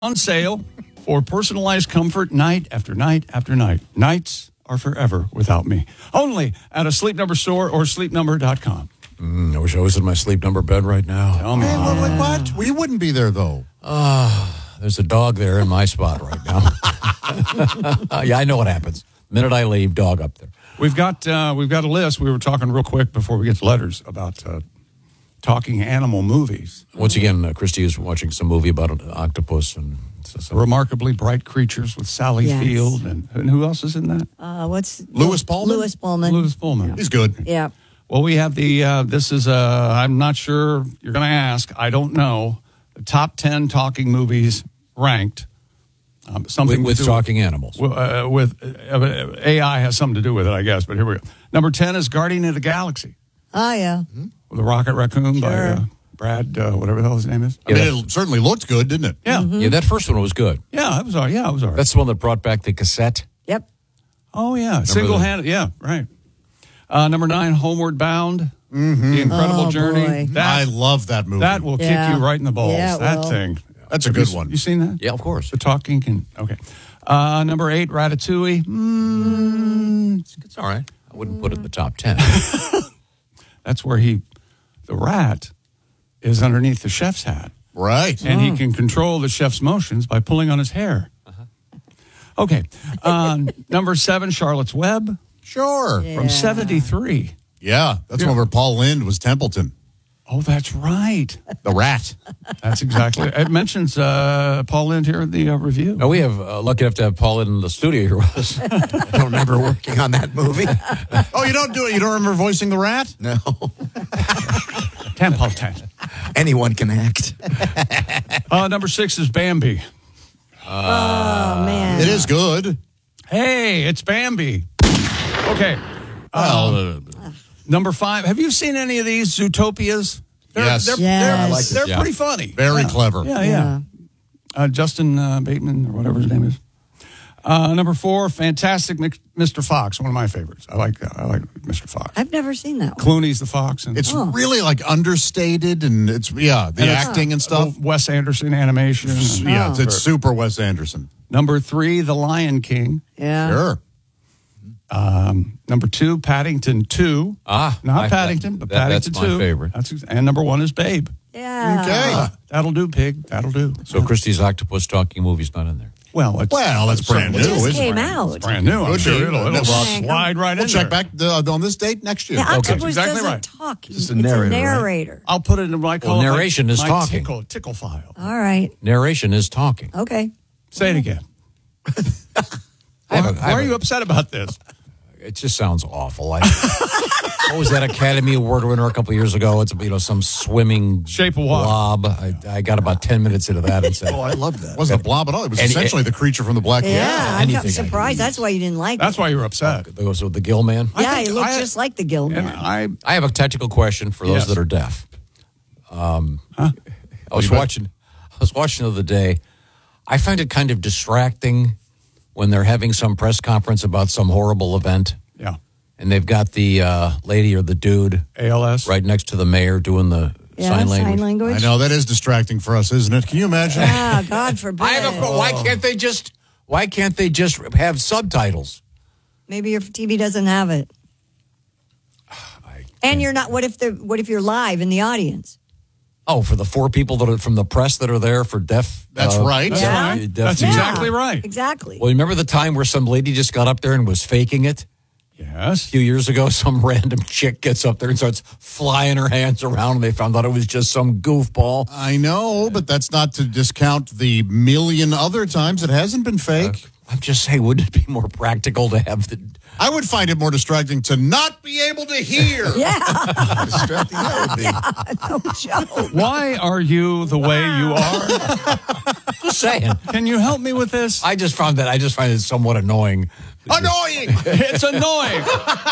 On sale for personalized comfort night after night after night. Nights are forever without me. Only at a Sleep Number store or sleepnumber.com. I wish I was in my Sleep Number bed right now. Tell me. What? We wouldn't be there, though. There's a dog there in my spot right now. Yeah, I know what happens. The minute I leave, dog up there. We've got a list. We were talking real quick before we get to letters about talking animal movies. Once again, Christy is watching some movie about an octopus and Remarkably Bright Creatures with Sally Field. And who else is in that? Lewis Pullman? Lewis Pullman. Louis Pullman. He's good. Yeah. Well, we have this is, I'm not sure you're going to ask. I don't know. The top 10 talking movies ranked. Something with talking animals. With AI has something to do with it, I guess. But here we go. Number 10 is Guardian of the Galaxy. Oh, yeah. With the Rocket Raccoon by Brad, whatever the hell his name is. I mean, it certainly looked good, didn't it? Yeah. Yeah, that first one was good. Yeah, it was all right. Yeah, it was all right. That's the one that brought back the cassette. Yep. Oh, yeah. Single-handed. Yeah, right. Number 9, Homeward Bound. The Incredible Journey. Boy. I love that movie. That will kick you right in the balls. Yeah, that thing. That's a good one. You seen that? Yeah, of course. The talking can. Okay. Number 8, Ratatouille. It's all right. I wouldn't put it in the top 10. That's where the rat is underneath the chef's hat. Right. And he can control the chef's motions by pulling on his hair. Okay. Number 7, Charlotte's Web. Sure. From 73. Yeah, that's one where Paul Lynde was Templeton. Oh, that's right. The rat. That's exactly. It mentions Paul Lynde here in the review. Now, we have lucky enough to have Paul in the studio here with us. I don't remember working on that movie. Oh, you don't do it? You don't remember voicing the rat? No. Templeton. Anyone can act. Number 6 is Bambi. Oh, man. It is good. Hey, it's Bambi. Okay. Number 5. Have you seen any of these Zootopias? Yes. They're pretty funny. Very clever. Yeah. Justin Bateman, or whatever his name is. Number 4, Fantastic Mr. Fox, one of my favorites. I like Mr. Fox. I've never seen that one. Clooney's the fox. And It's really like understated, and it's the acting and stuff. Wes Anderson animation. Yeah, it's super Wes Anderson. Number 3, The Lion King. Yeah. Sure. Number 2, Paddington 2. Not Paddington, but Paddington 2. That's my favorite. And number 1 is Babe. Yeah. Okay. That'll do, pig. That'll do. So Christie's octopus talking movie's not in there. Well, that's brand new. It just isn't came it? out. It's brand new. I'm sure it'll Well, slide right in We'll check there. back on this date next year. The octopus exactly doesn't right. talk. Just a it's narrator, a narrator. I'll put it in what I call narration is my talking. Tickle file. All right. Narration is talking. Okay. Say it again. Why are you upset about this? It just sounds awful. What was that Academy Award winner a couple of years ago? It's some swimming Shape of Water. blob. I got about 10 minutes into that and said, Oh, I love that. It wasn't a blob at all. It was essentially the creature from the Black Yeah. Cat. I'm anything I surprised. can That's why you didn't like That's it. why you're upset. so the Gill Man. Yeah, think he looked I- just like the Gill And Man. I have a technical question for those Yes. that are deaf. I was watching the other day. I find it kind of distracting when they're having some press conference about some horrible event. Yeah. And they've got the lady or the dude ALS. right next to the mayor doing the sign language. I know, that is distracting for us, isn't it? Can you imagine? Ah, God forbid. Why can't they just have subtitles? Maybe your TV doesn't have it. And you're not. What if you're live in the audience? Oh, for the 4 people that are from the press that are there for deaf. That's right. That's Yeah. right. Deaf That's people. exactly right. Exactly. Well, you remember the time where some lady just got up there and was faking it? Yes. A few years ago, some random chick gets up there and starts flying her hands around, and they found out it was just some goofball. I know, but that's not to discount the million other times it hasn't been fake. I'm just saying, wouldn't it be more practical to have the... I would find it more distracting to not be able to hear. Yeah. Distracting that would be. No joke. Why are you the way you are? Just saying. Can you help me with this? I just find it somewhat annoying. Annoying. It's annoying.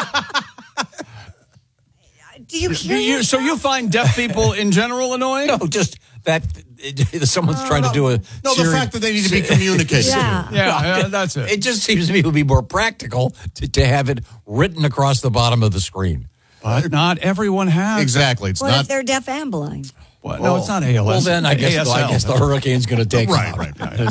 Do you hear? So you find deaf people in general annoying? No, just that someone's trying to do a... No, the fact that they need to be communicated. Yeah. Yeah, that's it. It just seems to me it would be more practical to have it written across the bottom of the screen. But not everyone has. Exactly. It's What not. if they're deaf and blind? Well, no, it's not ALS. Well, then I guess ASL. the hurricane's going to take them Right, out. right.